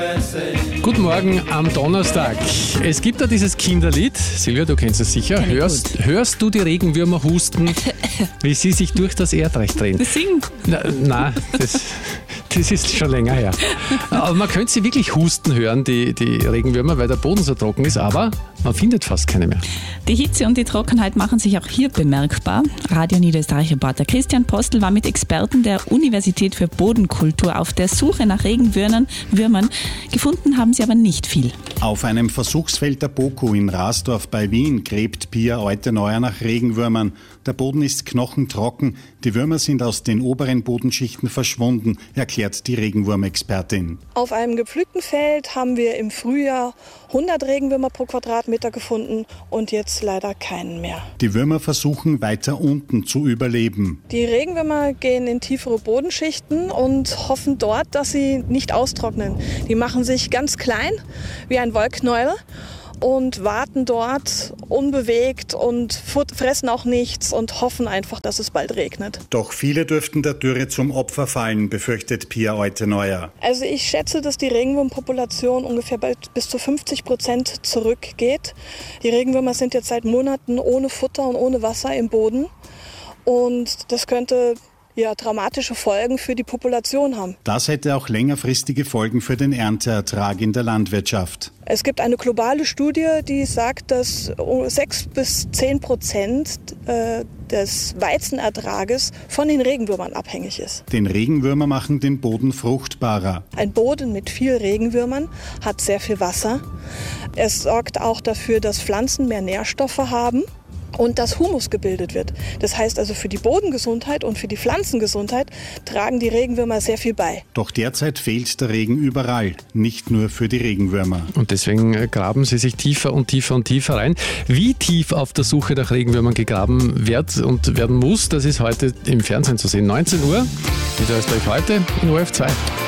Guten Morgen am Donnerstag. Es gibt da dieses Kinderlied. Silvia, du kennst es sicher. Hörst du die Regenwürmer husten, wie sie sich durch das Erdreich drehen? Das Singen? Nein, das ist schon länger her. Aber man könnte sie wirklich husten hören, die Regenwürmer, weil der Boden so trocken ist, aber man findet fast keine mehr. Die Hitze und die Trockenheit machen sich auch hier bemerkbar. Radio Niederösterreich-Reporter Christian Postel war mit Experten der Universität für Bodenkultur auf der Suche nach Regenwürmern. Gefunden haben sie aber nicht viel. Auf einem Versuchsfeld der BOKU in Rasdorf bei Wien gräbt Pia Euteneuer nach Regenwürmern. Der Boden ist knochentrocken, die Würmer sind aus den oberen Bodenschichten verschwunden, erklärt die Regenwurmexpertin. Auf einem gepflügten Feld haben wir im Frühjahr 100 Regenwürmer pro Quadratmeter gefunden und jetzt leider keinen mehr. Die Würmer versuchen weiter unten zu überleben. Die Regenwürmer gehen in tiefere Bodenschichten und hoffen dort, dass sie nicht austrocknen. Die machen sich ganz klein, wie ein Wollknäuel, und warten dort unbewegt und fressen auch nichts und hoffen einfach, dass es bald regnet. Doch viele dürften der Dürre zum Opfer fallen, befürchtet Pia Euteneuer. Also ich schätze, dass die Regenwurmpopulation ungefähr bis zu 50% zurückgeht. Die Regenwürmer sind jetzt seit Monaten ohne Futter und ohne Wasser im Boden und das könnte dramatische Folgen für die Population haben. Das hätte auch längerfristige Folgen für den Ernteertrag in der Landwirtschaft. Es gibt eine globale Studie, die sagt, dass 6-10% des Weizenertrages von den Regenwürmern abhängig ist. Den Regenwürmer machen den Boden fruchtbarer. Ein Boden mit viel Regenwürmern hat sehr viel Wasser. Es sorgt auch dafür, dass Pflanzen mehr Nährstoffe haben und dass Humus gebildet wird. Das heißt also, für die Bodengesundheit und für die Pflanzengesundheit tragen die Regenwürmer sehr viel bei. Doch derzeit fehlt der Regen überall, nicht nur für die Regenwürmer. Und deswegen graben sie sich tiefer und tiefer und tiefer rein. Wie tief auf der Suche nach Regenwürmern gegraben wird und werden muss, das ist heute im Fernsehen zu sehen. 19 Uhr, Niederösterreich heute in ORF 2.